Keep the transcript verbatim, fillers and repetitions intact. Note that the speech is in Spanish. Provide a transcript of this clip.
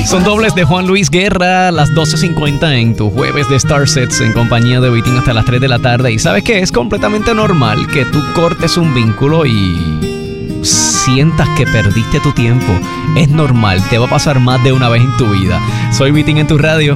Son dobles de Juan Luis Guerra, las doce cincuenta en tu jueves de Star Sets en compañía de Vitín hasta las tres de la tarde. Y sabes que es completamente normal que tú cortes un vínculo y sientas que perdiste tu tiempo. Es normal, te va a pasar más de una vez en tu vida. Soy Vitín en tu radio.